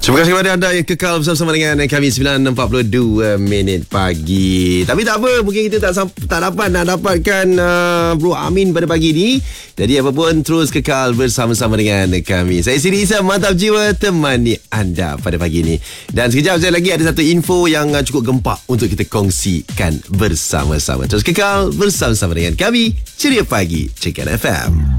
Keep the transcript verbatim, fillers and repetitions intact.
Terima kasih kepada anda yang kekal bersama-sama dengan kami sembilan empat puluh dua minit pagi. Tapi tak apa, mungkin kita tak tak dapat nak dapatkan uh, Bro Amin pada pagi ni. Jadi apa pun terus kekal bersama-sama dengan kami. Saya Siri Isa, mantap jiwa temani anda pada pagi ni. Dan sekejap saya lagi ada satu info yang uh, cukup gempak untuk kita kongsikan bersama-sama. Terus kekal bersama-sama dengan kami. Ceria Pagi Chicken F M.